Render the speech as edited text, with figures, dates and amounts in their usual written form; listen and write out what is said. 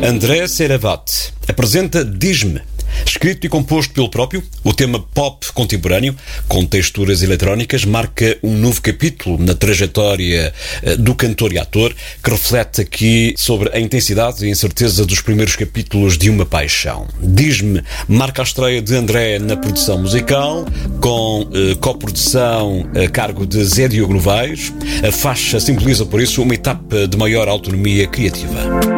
André Seravat apresenta Diz-me. Escrito e composto pelo próprio, o tema pop contemporâneo, com texturas eletrónicas, marca um novo capítulo na trajetória do cantor e ator, que reflete aqui sobre a intensidade e incerteza dos primeiros capítulos de uma paixão. Diz-me marca a estreia de André na produção musical, com coprodução a cargo de Zé Diogo Novaes. A faixa simboliza, por isso, uma etapa de maior autonomia criativa.